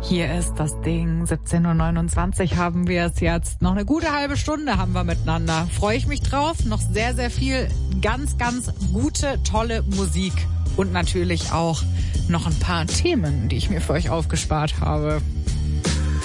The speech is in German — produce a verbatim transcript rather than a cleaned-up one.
Hier ist das Ding. siebzehn Uhr neunundzwanzig haben wir es jetzt. Noch eine gute halbe Stunde haben wir miteinander. Freue ich mich drauf. Noch sehr, sehr viel ganz, ganz gute, tolle Musik. Und natürlich auch noch ein paar Themen, die ich mir für euch aufgespart habe.